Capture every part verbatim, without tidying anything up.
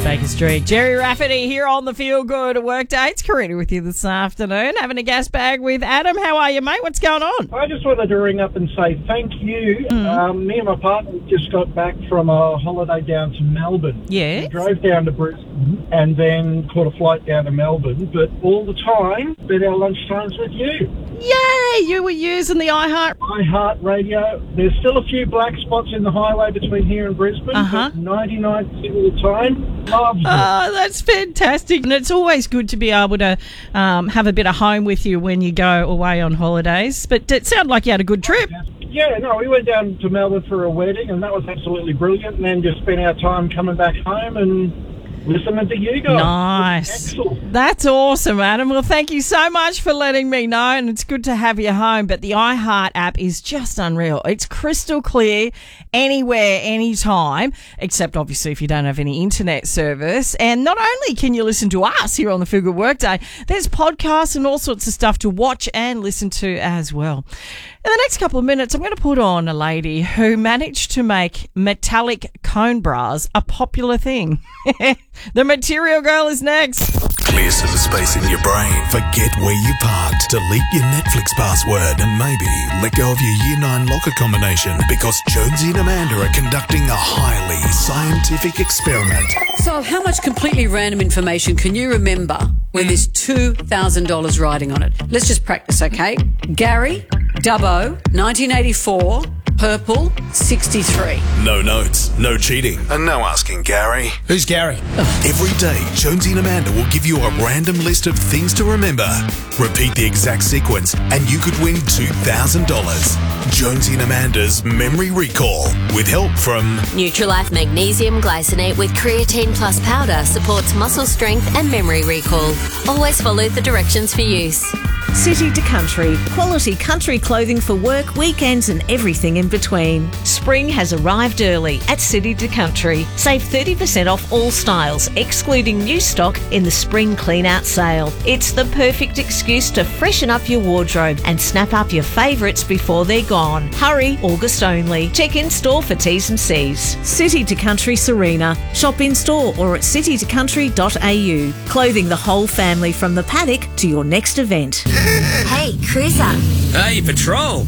Baker Street. Jerry Rafferty here on the Feel Good Workday. It's Karina with you this afternoon, having a gas bag with Adam. How are you, mate? What's going on? I just wanted to ring up and say thank you. Mm. Um, me and my partner just got back from a holiday down to Melbourne. Yes. We drove down to Brisbane and then caught a flight down to Melbourne, but all the time, spent our lunchtimes with you. Yay! You were using the iHeart. iHeart Radio. There's still a few black spots in the highway between here and Brisbane, Uh-huh. but ninety-nine percent of the time, loves it. Oh, that's fantastic. And it's always good to be able to um, have a bit of home with you when you go away on holidays. But it sounded like you had a good trip. Yeah, no, we went down to Melbourne for a wedding, and that was absolutely brilliant, and then just spent our time coming back home and listening to you guys. Nice. Excellent. That's awesome, Adam. Well, thank you so much for letting me know, and it's good to have you home. But the iHeart app is just unreal. It's crystal clear, anywhere, anytime, except obviously if you don't have any internet service. And not only can you listen to us here on the Feel Good Workday, there's podcasts and all sorts of stuff to watch and listen to as well. In the next couple of minutes, I'm going to put on a lady who managed to make metallic cone bras a popular thing. The Material Girl is next. Clear some space in your brain. Forget where you parked. Delete your Netflix password and maybe let go of your year nine locker combination because Jonesy and Amanda are conducting a highly scientific experiment. So how much completely random information can you remember when there's two thousand dollars riding on it? Let's just practice, okay? Gary, Dubbo, nineteen eighty-four, purple, sixty-three. No notes, no cheating, and no asking Gary. Who's Gary? Every day, Jonesy and Amanda will give you a random list of things to remember. Repeat the exact sequence, and you could win two thousand dollars. Jonesy and Amanda's Memory Recall, with help from Nutrilife Magnesium Glycinate with Creatine Plus Powder supports muscle strength and memory recall. Always follow the directions for use. City to Country. Quality country clothing for work, weekends and everything in between. Spring has arrived early at City to Country. Save thirty percent off all styles, excluding new stock in the spring clean-out sale. It's the perfect excuse to freshen up your wardrobe and snap up your favourites before they're gone. Hurry, August only. Check in store for T's and C's. City to Country Serena. Shop in store or at city to country dot a u. Clothing the whole family from the paddock to your next event. Hey, Cruiser. Hey, Patrol.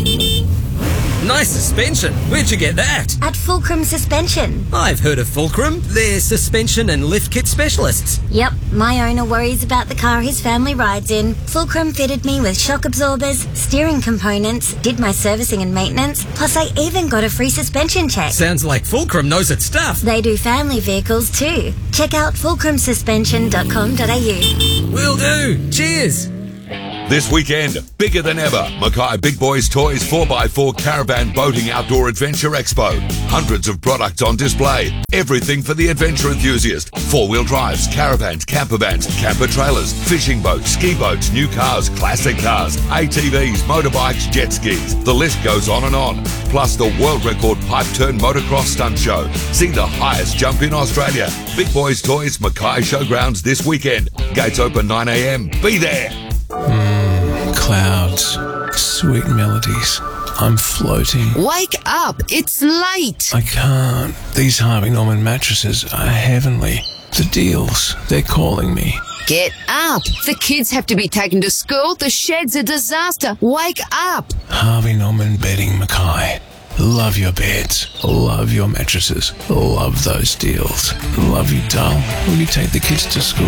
Nice suspension. Where'd you get that? At Fulcrum Suspension. I've heard of Fulcrum. They're suspension and lift kit specialists. Yep, my owner worries about the car his family rides in. Fulcrum fitted me with shock absorbers, steering components, did my servicing and maintenance, plus I even got a free suspension check. Sounds like Fulcrum knows its stuff. They do family vehicles too. Check out fulcrum suspension dot com dot a u. Will do. Cheers. This weekend, bigger than ever, Mackay Big Boys Toys four by four Caravan Boating Outdoor Adventure Expo. Hundreds of products on display. Everything for the adventure enthusiast. Four-wheel drives, caravans, camper vans, camper trailers, fishing boats, ski boats, new cars, classic cars, A T Vs, motorbikes, jet skis. The list goes on and on. Plus the world record pipe turn motocross stunt show. See the highest jump in Australia. Big Boys Toys Mackay Showgrounds this weekend. Gates open nine a m. Be there. Mm, clouds, sweet melodies. I'm floating. Wake up! It's late! I can't. These Harvey Norman mattresses are heavenly. The deals, they're calling me. Get up! The kids have to be taken to school. The shed's a disaster. Wake up! Harvey Norman Bedding Mackay. Love your beds. Love your mattresses. Love those deals. Love you, doll. Will you take the kids to school?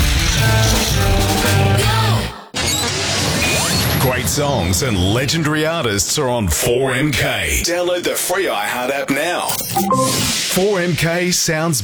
Great songs and legendary artists are on four M K. Download the free iHeart app now. four M K sounds